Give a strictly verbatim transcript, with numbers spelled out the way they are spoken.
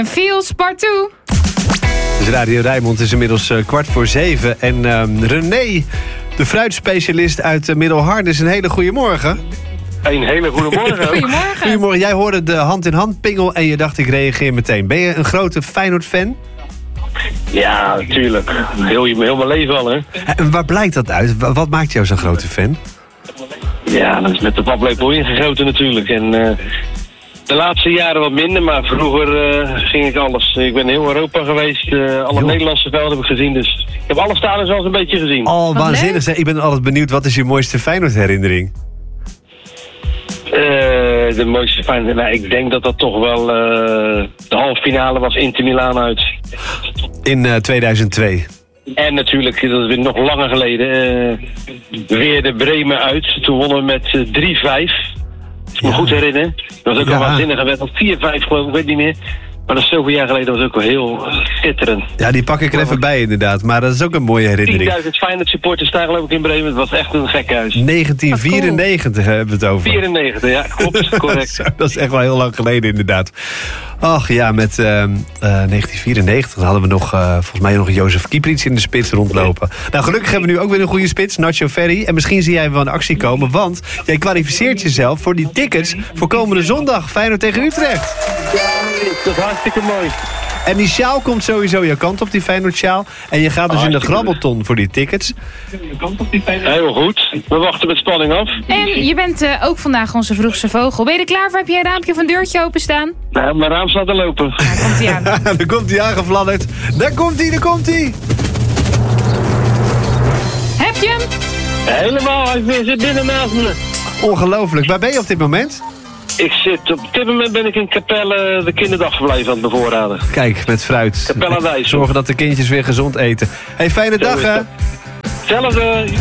Feels part two. Dus Radio Rijnmond is inmiddels uh, kwart voor zeven. En uh, René, de fruitspecialist uit uh, Middelharnis, een hele goede morgen. Een hele goede morgen. Goedemorgen. Goedemorgen. Jij hoorde de hand-in-hand pingel en je dacht ik reageer meteen. Ben je een grote Feyenoord-fan? Ja, natuurlijk. Heel, heel mijn leven al, hè. En waar blijkt dat uit? Wat maakt jou zo'n grote fan? Ja, dat is met de paplepel ingegoten natuurlijk. En uh, de laatste jaren wat minder, maar vroeger uh, ging ik alles. Ik ben heel Europa geweest, uh, alle Jo. Nederlandse velden heb ik gezien. Dus ik heb alle stadions wel eens een beetje gezien. Oh, Wat waanzinnig. leuk. Zeg. Ik ben altijd benieuwd, wat is je mooiste Feyenoord-herinnering? Uh, de mooiste fijn. Nou, ik denk dat dat toch wel uh, de halve finale was Inter Milaan uit. In uh, tweeduizend twee. En natuurlijk, dat is weer nog langer geleden, uh, weer de Bremen uit. Toen wonnen we met uh, drie vijf. Ik me Ja. goed herinneren. Dat was ook Ja. een waanzinnige wedstrijd. vier vijf geloof ik, ik weet niet meer. Maar dat is zoveel jaar geleden, dat was ook wel heel uh, schitterend. Ja, die pak ik er even bij inderdaad. Maar dat is ook een mooie herinnering. tienduizend Feyenoord supporters staan geloof ik in Bremen. Het was echt een gekhuis. negentien vierennegentig hebben we het over. vierennegentig, ja, klopt, correct. Zo, dat is echt wel heel lang geleden inderdaad. Ach ja, met uh, uh, negentien vierennegentig hadden we nog, uh, volgens mij nog Jozef Kieprits in de spits rondlopen. Nou, gelukkig hebben we nu ook weer een goede spits, Nacho Ferry. En misschien zie jij wel in actie komen, want jij kwalificeert jezelf voor die tickets voor komende zondag, Feyenoord tegen Utrecht. Dat is hartstikke mooi. En die sjaal komt sowieso jouw kant op, die Feyenoord sjaal. En je gaat dus in de Hartstikke grabbelton voor die tickets. Heel goed. We wachten met spanning af. En je bent uh, ook vandaag onze vroegste vogel. Ben je er klaar voor? Heb jij een raampje of een deurtje openstaan? Nou, mijn raam staat te lopen. Daar komt hij aan. Daar komt hij aangefladderd. Daar komt hij, daar komt hij. Heb je hem? Helemaal, hij zit binnen naast me. Ongelooflijk. Waar ben je op dit moment? Ik zit, op dit moment ben ik in Capelle de kinderdagverblijf aan het bevoorraden. Kijk, met fruit. Capelle aan de IJssel. Zorgen dat de kindjes weer gezond eten. Hey, fijne Zo dag is hè. het. Hetzelfde.